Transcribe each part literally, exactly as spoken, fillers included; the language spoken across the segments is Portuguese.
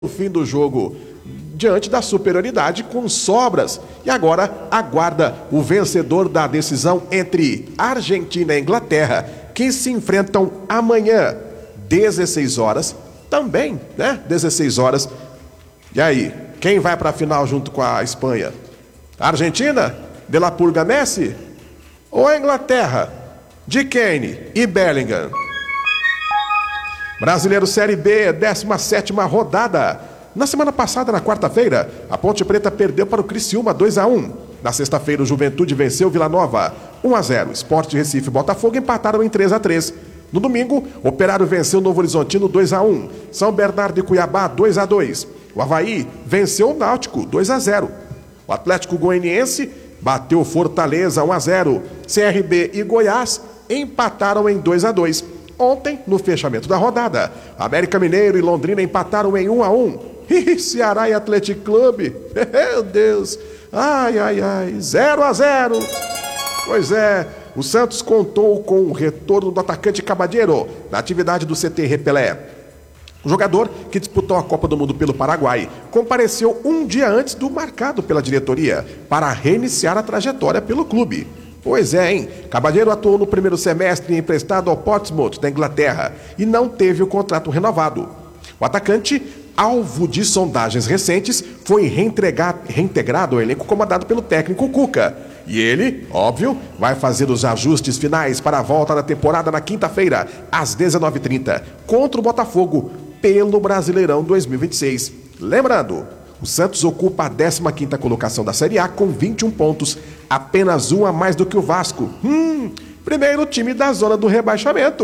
no fim do jogo, diante da superioridade com sobras. E agora aguarda o vencedor da decisão entre Argentina e Inglaterra, que se enfrentam amanhã, dezesseis horas, também, né? dezesseis horas. E aí, quem vai para a final junto com a Espanha? A Argentina? De La Pulga Messi? Ou a Inglaterra? De Kane e Bellingham? Brasileiro Série B, décima sétima rodada. Na semana passada, na quarta-feira, a Ponte Preta perdeu para o Criciúma dois a um. Na sexta-feira, o Juventude venceu o Vila Nova um a zero. Sport Recife e Botafogo empataram em três a três. No domingo, Operário venceu o Novo Horizontino dois a um. São Bernardo e Cuiabá dois a dois. O Avaí venceu o Náutico dois a zero. O Atlético Goianiense bateu Fortaleza um a zero. C R B e Goiás empataram em dois a dois. Ontem, no fechamento da rodada, América Mineiro e Londrina empataram em um a um. E Ceará e Atlético Clube, meu Deus, ai, ai, ai, zero a zero. Pois é, o Santos contou com o retorno do atacante Cabadeiro na atividade do C T Repelé. O jogador, que disputou a Copa do Mundo pelo Paraguai, compareceu um dia antes do marcado pela diretoria para reiniciar a trajetória pelo clube. Pois é, hein? Cabadeiro atuou no primeiro semestre emprestado ao Portsmouth, da Inglaterra, e não teve o contrato renovado. O atacante, alvo de sondagens recentes, foi reintegrado ao elenco comandado pelo técnico Cuca. E ele, óbvio, vai fazer os ajustes finais para a volta da temporada na quinta-feira, às dezenove e trinta, contra o Botafogo, pelo Brasileirão dois mil e vinte e seis. Lembrando, o Santos ocupa a décima quinta colocação da Série A com vinte e um pontos, apenas um a mais do que o Vasco. Hum, primeiro time da zona do rebaixamento.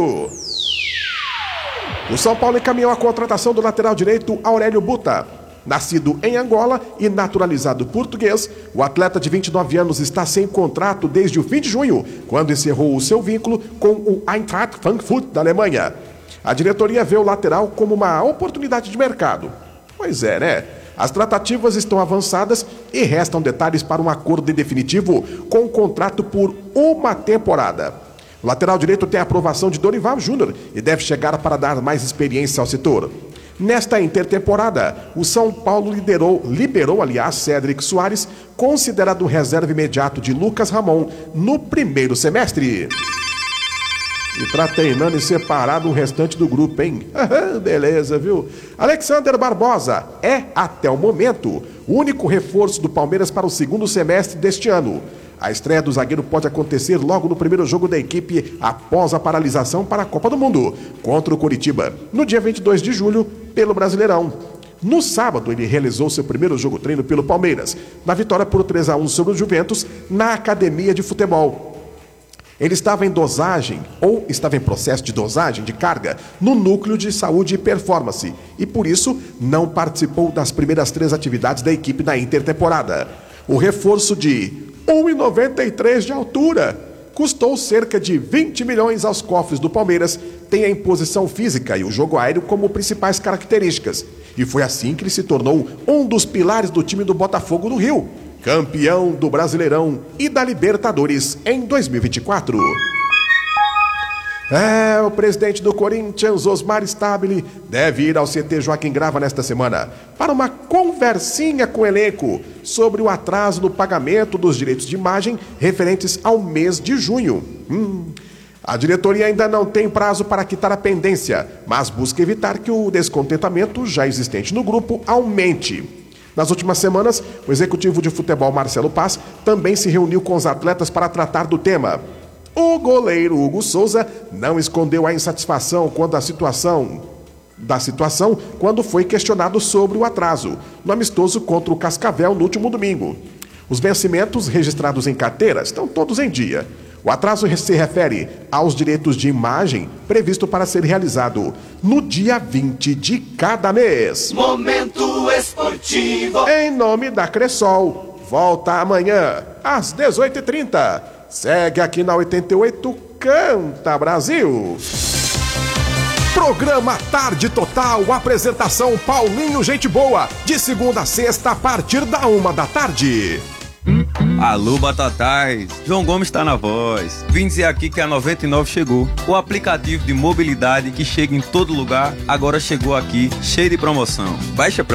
O São Paulo encaminhou a contratação do lateral direito Aurélio Buta. Nascido em Angola e naturalizado português, o atleta de vinte e nove anos está sem contrato desde o fim de junho, quando encerrou o seu vínculo com o Eintracht Frankfurt da Alemanha. A diretoria vê o lateral como uma oportunidade de mercado. Pois é, né? As tratativas estão avançadas e restam detalhes para um acordo definitivo com um contrato por uma temporada. O lateral direito tem a aprovação de Dorival Júnior e deve chegar para dar mais experiência ao setor. Nesta intertemporada, o São Paulo liderou, liberou, aliás, Cédric Soares, considerado reserva imediato de Lucas Ramon no primeiro semestre. E tá treinando e separado o restante do grupo, hein? Beleza, viu? Alexander Barbosa é, até o momento, o único reforço do Palmeiras para o segundo semestre deste ano. A estreia do zagueiro pode acontecer logo no primeiro jogo da equipe após a paralisação para a Copa do Mundo, contra o Coritiba, no dia vinte e dois de julho, pelo Brasileirão. No sábado, ele realizou seu primeiro jogo treino pelo Palmeiras, na vitória por três a um sobre o Juventus, na academia de futebol. Ele estava em dosagem, ou estava em processo de dosagem de carga, no núcleo de saúde e performance, e por isso não participou das primeiras três atividades da equipe na intertemporada. O reforço de um metro e noventa e três de altura custou cerca de vinte milhões aos cofres do Palmeiras, tem a imposição física e o jogo aéreo como principais características. E foi assim que ele se tornou um dos pilares do time do Botafogo do Rio, campeão do Brasileirão e da Libertadores em dois mil e vinte e quatro. É, o presidente do Corinthians, Osmar Stabile, deve ir ao C T Joaquim Grava nesta semana para uma conversinha com o elenco sobre o atraso no pagamento dos direitos de imagem referentes ao mês de junho. Hum, a diretoria ainda não tem prazo para quitar a pendência, mas busca evitar que o descontentamento já existente no grupo aumente. Nas últimas semanas, o executivo de futebol Marcelo Paz também se reuniu com os atletas para tratar do tema. O goleiro Hugo Souza não escondeu a insatisfação quando a situação, da situação quando foi questionado sobre o atraso no amistoso contra o Cascavel no último domingo. Os vencimentos registrados em carteira estão todos em dia. O atraso se refere aos direitos de imagem previsto para ser realizado no dia vinte de cada mês. Momento Esportivo. Em nome da Cressol, volta amanhã às dezoito e trinta. Segue aqui na oitenta e oito, Canta Brasil. Programa Tarde Total, apresentação Paulinho Gente Boa, de segunda a sexta a partir da uma da tarde. Hum, hum. Alô, Batatais! João Gomes tá na voz. Vim dizer aqui que a noventa e nove chegou. O aplicativo de mobilidade que chega em todo lugar, agora chegou aqui, cheio de promoção. Baixa pra